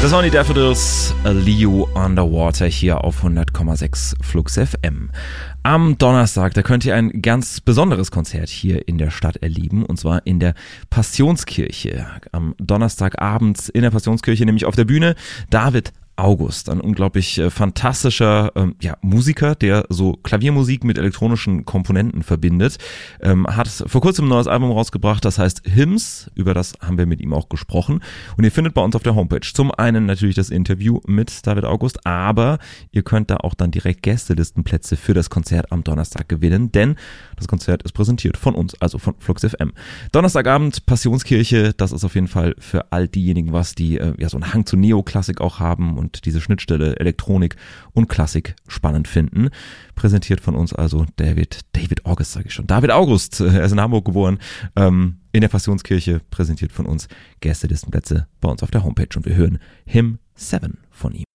Das waren die Daffodils, Leo Underwater hier auf 100,6 Flux FM. Am Donnerstag, da könnt ihr ein ganz besonderes Konzert hier in der Stadt erleben, und zwar in der Passionskirche. Am Donnerstagabend in der Passionskirche, nämlich auf der Bühne, David August, ein unglaublich fantastischer Musiker, der so Klaviermusik mit elektronischen Komponenten verbindet, hat vor kurzem ein neues Album rausgebracht, das heißt Hymns, über das haben wir mit ihm auch gesprochen, und ihr findet bei uns auf der Homepage zum einen natürlich das Interview mit David August, aber ihr könnt da auch dann direkt Gästelistenplätze für das Konzert am Donnerstag gewinnen, denn das Konzert ist präsentiert von uns, also von Flux FM. Donnerstagabend, Passionskirche, das ist auf jeden Fall für all diejenigen was, die so einen Hang zu Neoklassik auch haben und diese Schnittstelle Elektronik und Klassik spannend finden. Präsentiert von uns also David August, sage ich schon. David August, er ist in Hamburg geboren, in der Passionskirche, präsentiert von uns Gästelistenplätze bei uns auf der Homepage, und wir hören Hymn 7 von ihm.